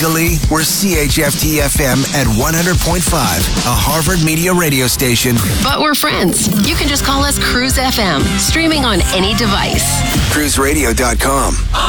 Locally, we're CHFT-FM at 100.5, a Harvard Media radio station. But we're friends. You can just call us Cruise FM, streaming on any device. CruiseRadio.com.